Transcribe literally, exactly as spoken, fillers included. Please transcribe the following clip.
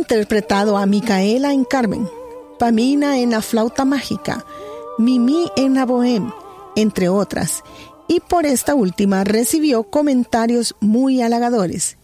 interpretado a Micaela en Carmen, Pamina en La Flauta Mágica, Mimi en La Bohème, entre otras, y por esta última recibió comentarios muy halagadores.